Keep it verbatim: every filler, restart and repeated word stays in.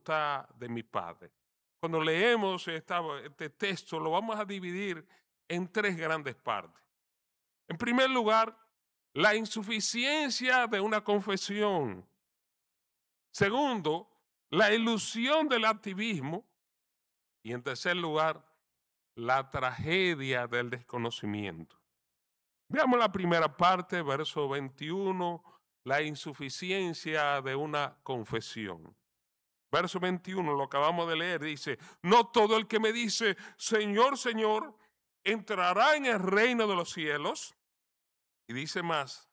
voluntad de mi Padre. Cuando leemos esta- este texto, lo vamos a dividir en tres grandes partes. En primer lugar, la insuficiencia de una confesión. Segundo, la ilusión del activismo. Y en tercer lugar, la tragedia del desconocimiento. Veamos la primera parte, verso veintiuno, la insuficiencia de una confesión. Verso veintiuno, lo acabamos de leer, dice, no todo el que me dice, Señor, Señor, entrará en el reino de los cielos. Y dice más,